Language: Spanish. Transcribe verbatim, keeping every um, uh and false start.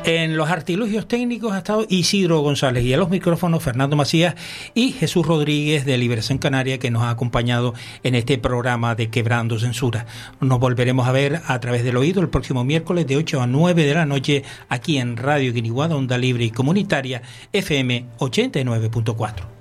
En los artilugios técnicos ha estado Isidro González y a los micrófonos Fernando Macías y Jesús Rodríguez de Liberación Canaria, que nos ha acompañado en este programa de Quebrando Censura. Nos volveremos a ver a través del oído el próximo miércoles de ocho a nueve de la noche aquí en Radio Guiniguada, Onda Libre y Comunitaria F M ochenta y nueve punto cuatro.